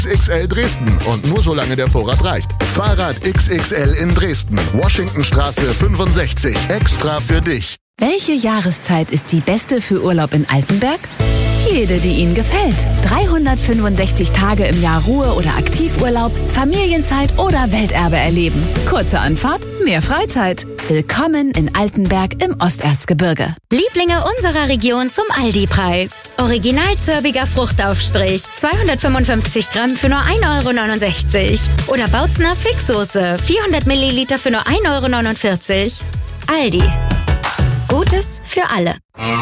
XXL Dresden und nur solange der Vorrat reicht. Fahrrad XXL in Dresden. Washingtonstraße 65. Extra für dich. Welche Jahreszeit ist die beste für Urlaub in Altenberg? Jede, die Ihnen gefällt. 365 Tage im Jahr Ruhe- oder Aktivurlaub, Familienzeit oder Welterbe erleben. Kurze Anfahrt, mehr Freizeit. Willkommen in Altenberg im Osterzgebirge. Lieblinge unserer Region zum Aldi-Preis. Original zörbiger Fruchtaufstrich, 255 Gramm für nur 1,69 €. Oder Bautzner Fixsoße, 400 Milliliter für nur 1,49 €. Aldi. Gutes für alle.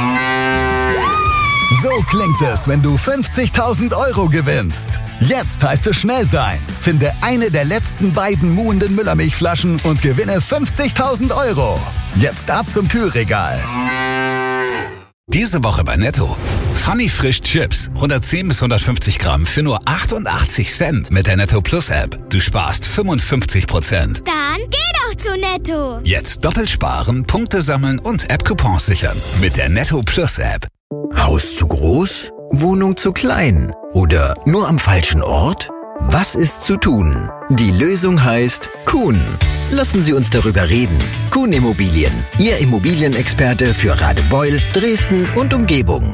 So klingt es, wenn du 50.000 € gewinnst. Jetzt heißt es schnell sein. Finde eine der letzten beiden muhenden Müllermilchflaschen und gewinne 50.000 €. Jetzt ab zum Kühlregal. Diese Woche bei Netto. Funny Frisch Chips, 110 bis 150 Gramm für nur 88 Cent mit der Netto Plus App. Du sparst 55%. Dann geh doch zu Netto. Jetzt doppelt sparen, Punkte sammeln und App-Coupons sichern mit der Netto Plus App. Haus zu groß? Wohnung zu klein? Oder nur am falschen Ort? Was ist zu tun? Die Lösung heißt Kuhn. Lassen Sie uns darüber reden. Kuhn Immobilien, Ihr Immobilienexperte für Radebeul, Dresden und Umgebung.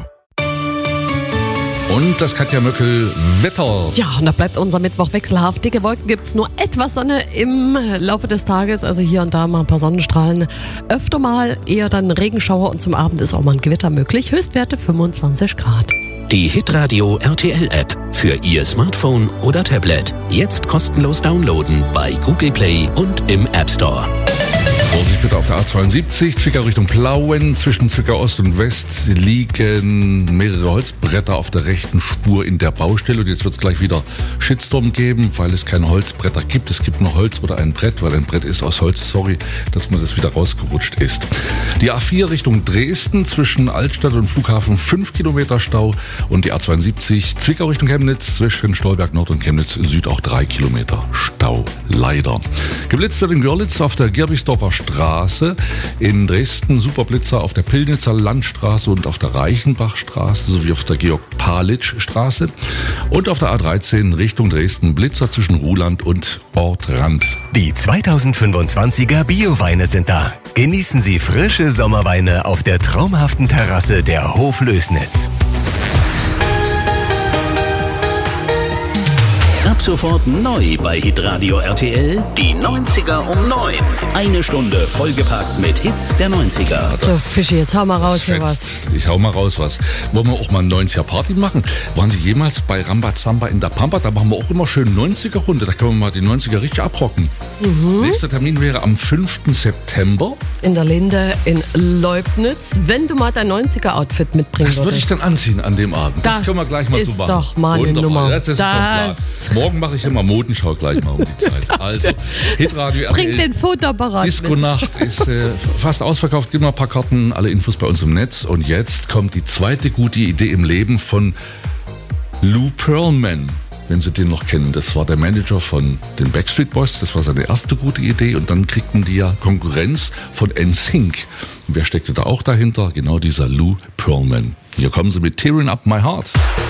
Und das Katja Möckel Wetter. Ja, und da bleibt unser Mittwoch wechselhaft. Dicke Wolken gibt's, nur etwas Sonne im Laufe des Tages. Also hier und da mal ein paar Sonnenstrahlen. Öfter mal eher dann Regenschauer und zum Abend ist auch mal ein Gewitter möglich. Höchstwerte 25 Grad. Die Hitradio RTL App für Ihr Smartphone oder Tablet. Jetzt kostenlos downloaden bei Google Play und im App Store. Vorsicht bitte auf der A72, Zwickau Richtung Plauen. Zwischen Zwickau Ost und West liegen mehrere Holzbretter auf der rechten Spur in der Baustelle. Und jetzt wird es gleich wieder Shitstorm geben, weil es keine Holzbretter gibt. Es gibt nur Holz oder ein Brett, weil ein Brett ist aus Holz. Sorry, dass mir das wieder rausgerutscht ist. Die A4 Richtung Dresden, zwischen Altstadt und Flughafen 5 Kilometer Stau. Und die A72 Zwickau Richtung Chemnitz, zwischen Stolberg Nord und Chemnitz Süd auch 3 Kilometer Stau. Leider. Geblitzt wird in Görlitz auf der Gerbichtsdorfer Straße, in Dresden Superblitzer auf der Pillnitzer Landstraße und auf der Reichenbachstraße sowie auf der Georg-Palitsch-Straße und auf der A13 Richtung Dresden Blitzer zwischen Ruhland und Ortrand. Die 2025er Bioweine sind da. Genießen Sie frische Sommerweine auf der traumhaften Terrasse der Hof Lößnitz. Ab sofort neu bei Hitradio RTL, die 90er um 9. Eine Stunde vollgepackt mit Hits der 90er. So, Fischi, jetzt hau mal raus hier was. Ich hau mal raus was. Wollen wir auch mal eine 90er-Party machen? Waren Sie jemals bei Rambazamba in der Pampa? Da machen wir auch immer schön 90er-Runde. Da können wir mal die 90er richtig abrocken. Nächster Termin wäre am 5. September. In der Linde in Leubnitz. Wenn du mal dein 90er-Outfit mitbringen würdest. Was würde ich dann anziehen an dem Abend? Das können wir gleich mal so machen. Das ist doch mal eine Nummer. Das ist doch klar. Morgen mache ich immer Modenschau gleich mal um die Zeit. Also, Hitradio Bring RTL. den Fotoapparat Disco-Nacht ist fast ausverkauft. Gib mal ein paar Karten, alle Infos bei uns im Netz. Und jetzt kommt die zweite gute Idee im Leben von Lou Pearlman. Wenn Sie den noch kennen, das war der Manager von den Backstreet Boys, das war seine erste gute Idee und dann kriegten die ja Konkurrenz von NSYNC. Und wer steckte da auch dahinter? Genau dieser Lou Pearlman. Hier kommen Sie mit Tearing Up My Heart.